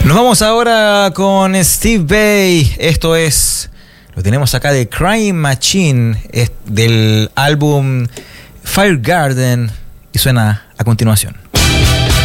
Nos vamos ahora con Steve Vai. Esto es, lo tenemos acá de Crying Machine, es del álbum Fire Garden y suena a continuación.